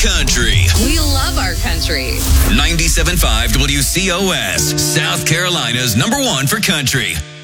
country. We love our country. 97.5 WCOS, South Carolina's #1 for country.